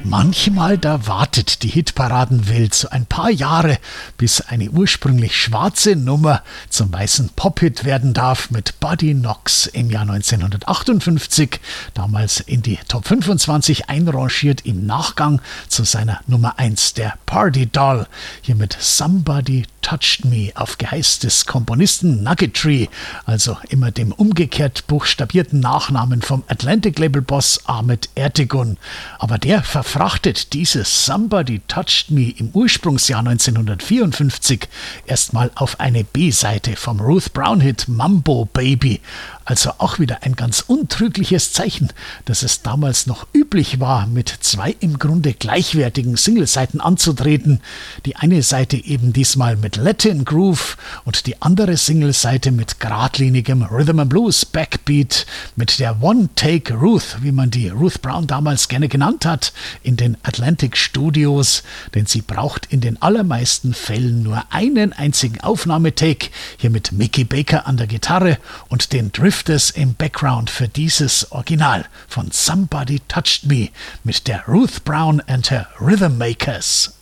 Manchmal, da wartet die Hitparadenwelt so ein paar Jahre, bis eine ursprünglich schwarze Nummer zum weißen Pop-Hit werden darf mit Buddy Knox im Jahr 1958, damals in die Top 25 einrangiert im Nachgang zu seiner Nummer 1, der Party Doll, hier mit Somebody Touched Me auf Geheiß des Komponisten Nuggetry, also immer dem umgekehrt buchstabierten Nachnamen vom Atlantic-Label-Boss Ahmet Ertegun. Aber der verfrachtet dieses Somebody Touched Me im Ursprungsjahr 1954 erstmal auf eine B-Seite vom Ruth Brown-Hit Mambo Baby. Also auch wieder ein ganz untrügliches Zeichen, dass es damals noch üblich war, mit zwei im Grunde gleichwertigen Singleseiten anzutreten. Die eine Seite eben diesmal mit Latin Groove und die andere Singleseite mit geradlinigem Rhythm and Blues Backbeat, mit der One-Take Ruth, wie man die Ruth Brown damals gerne genannt hat, in den Atlantic Studios, denn sie braucht in den allermeisten Fällen nur einen einzigen Aufnahmetake, hier mit Mickey Baker an der Gitarre und den Drifters im Background für dieses Original von Somebody Touched Me mit der Ruth Brown and her Rhythm Makers.